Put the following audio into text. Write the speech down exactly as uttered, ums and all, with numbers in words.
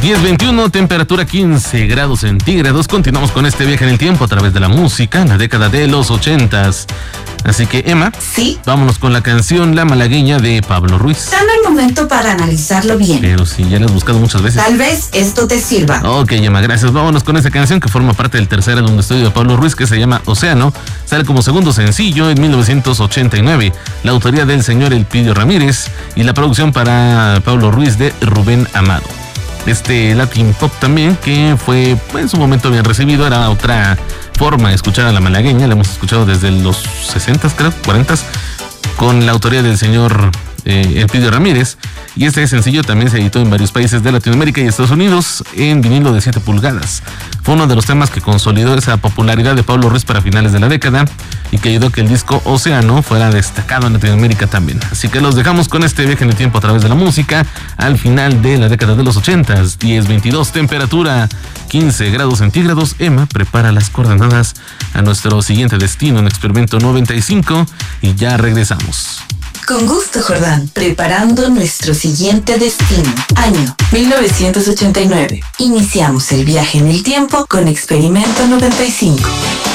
diez veintiuno, temperatura quince grados centígrados. Continuamos con este viaje en el tiempo a través de la música en la década de los ochentas. Así que, Emma, sí, vámonos con la canción La Malagueña de Pablo Ruiz. Dame el momento para analizarlo bien. Pero si ya la has buscado muchas veces. Tal vez esto te sirva. Ok, Emma, gracias. Vámonos con esa canción que forma parte del tercer álbum de estudio de Pablo Ruiz, que se llama Océano. Sale como segundo sencillo en mil novecientos ochenta y nueve. La autoría del señor Elpidio Ramírez y la producción para Pablo Ruiz de Rubén Amado. Este Latin Pop también, que fue en su momento bien recibido, era otra forma de escuchar a la malagueña. La hemos escuchado desde los sesentas, creo, cuarentas, con la autoría del señor eh, Elpidio Ramírez. Y este sencillo también se editó en varios países de Latinoamérica y Estados Unidos en vinilo de siete pulgadas. Fue uno de los temas que consolidó esa popularidad de Pablo Ruiz para finales de la década y que ayudó a que el disco Océano fuera destacado en Latinoamérica también. Así que los dejamos con este viaje en el tiempo a través de la música al final de la década de los ochentas. diez veintidós, temperatura quince grados centígrados. Emma prepara las coordenadas a nuestro siguiente destino en Experimento noventa y cinco y ya regresamos. Con gusto, Jordán. Preparando nuestro siguiente destino. Año mil novecientos ochenta y nueve. Iniciamos el viaje en el tiempo con Experimento noventa y cinco.